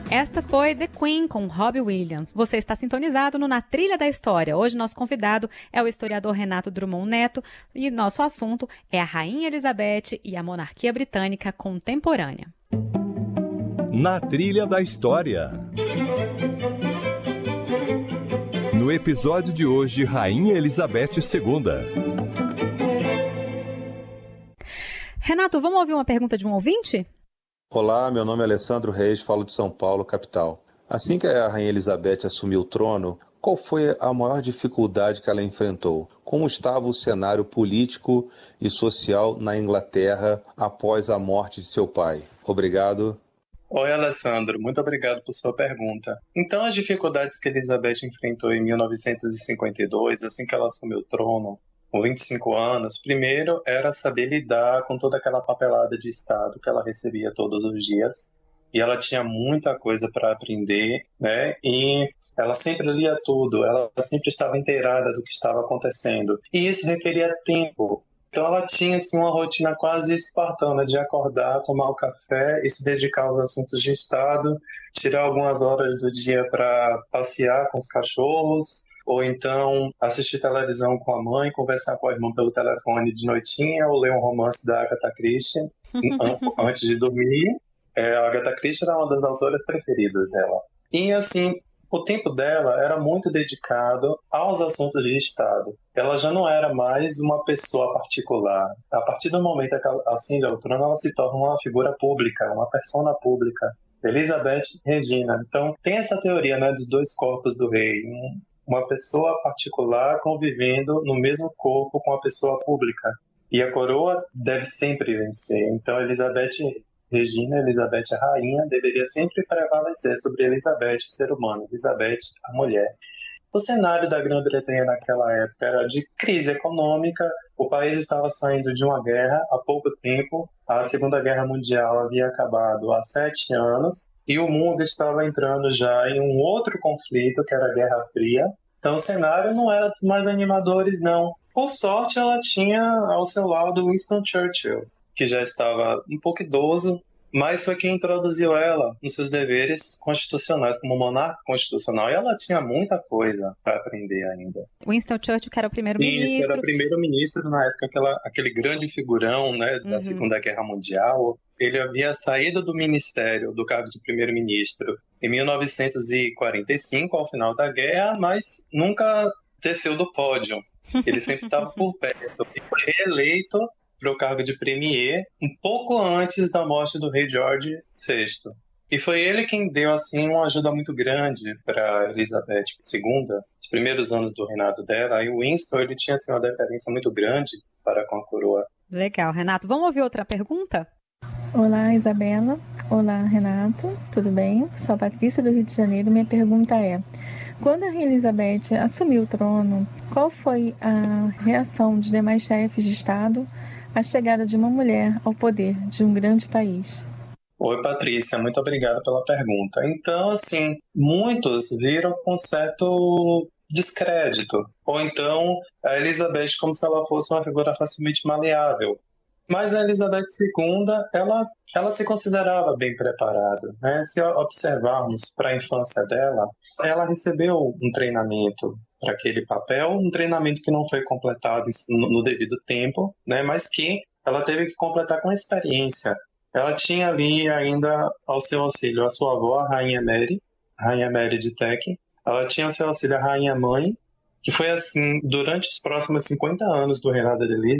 Esta foi The Queen com Robbie Williams. Você está sintonizado no Na Trilha da História. Hoje nosso convidado é o historiador Renato Drummond Neto e nosso assunto é a Rainha Elizabeth e a monarquia britânica contemporânea. Na Trilha da História. No episódio de hoje, Rainha Elizabeth II. Renato, vamos ouvir uma pergunta de um ouvinte? Olá, meu nome é Alessandro Reis, falo de São Paulo, capital. Assim que a Rainha Elizabeth assumiu o trono, qual foi a maior dificuldade que ela enfrentou? Como estava o cenário político e social na Inglaterra após a morte de seu pai? Obrigado. Oi, Alessandro. Muito obrigado por sua pergunta. Então, as dificuldades que Elizabeth enfrentou em 1952, assim que ela assumiu o trono, com 25 anos, primeiro era saber lidar com toda aquela papelada de Estado que ela recebia todos os dias. E ela tinha muita coisa para aprender, né? E ela sempre lia tudo, ela sempre estava inteirada do que estava acontecendo. E isso requeria tempo. Então ela tinha assim, uma rotina quase espartana de acordar, tomar o café e se dedicar aos assuntos de Estado, tirar algumas horas do dia para passear com os cachorros, ou então assistir televisão com a mãe, conversar com a irmã pelo telefone de noitinha, ou ler um romance da Agatha Christie antes de dormir. A Agatha Christie era uma das autoras preferidas dela. E assim, o tempo dela era muito dedicado aos assuntos de Estado. Ela já não era mais uma pessoa particular. A partir do momento que ela ascende ao trono, ela se torna uma figura pública, uma persona pública. Elizabeth Regina. Então, tem essa teoria, né, dos dois corpos do rei. Uma pessoa particular convivendo no mesmo corpo com a pessoa pública. E a coroa deve sempre vencer. Então, Elizabeth Regina, Elizabeth a rainha, deveria sempre prevalecer sobre Elizabeth, o ser humano, Elizabeth, a mulher. O cenário da Grã-Bretanha naquela época era de crise econômica, o país estava saindo de uma guerra há pouco tempo, a Segunda Guerra Mundial havia acabado há 7 anos, e o mundo estava entrando já em um outro conflito, que era a Guerra Fria. Então o cenário não era dos mais animadores, não. Por sorte, ela tinha ao seu lado Winston Churchill, que já estava um pouco idoso, mas foi quem introduziu ela nos seus deveres constitucionais como monarca constitucional, e ela tinha muita coisa para aprender ainda. Winston Churchill, que era o primeiro-ministro. Isso, era o primeiro-ministro na época, aquele grande figurão, né, da Segunda Guerra Mundial. Ele havia saído do ministério, do cargo de primeiro-ministro, em 1945, ao final da guerra, mas nunca desceu do pódio. Ele sempre estava por perto e foi reeleito para o cargo de premier um pouco antes da morte do rei George VI. E foi ele quem deu assim uma ajuda muito grande para Elizabeth II, os primeiros anos do reinado dela. E o Winston, ele tinha assim, uma deferência muito grande para com a coroa. Legal, Renato. Vamos ouvir outra pergunta? Olá, Isabela. Olá, Renato. Tudo bem? Sou a Patrícia do Rio de Janeiro. Minha pergunta é: quando a Rainha Elizabeth assumiu o trono, qual foi a reação dos demais chefes de Estado à chegada de uma mulher ao poder de um grande país? Oi, Patrícia. Muito obrigado pela pergunta. Então, assim, muitos viram com certo descrédito. Ou então, a Elizabeth como se ela fosse uma figura facilmente maleável. Mas a Elizabeth II, ela se considerava bem preparada, né? Se observarmos para a infância dela, ela recebeu um treinamento para aquele papel, um treinamento que não foi completado no devido tempo, né? Mas que ela teve que completar com experiência. Ela tinha ali ainda ao seu auxílio a sua avó, a Rainha Mary de Teck. Ela tinha ao seu auxílio a Rainha Mãe, que foi assim durante os próximos 50 anos do reinado de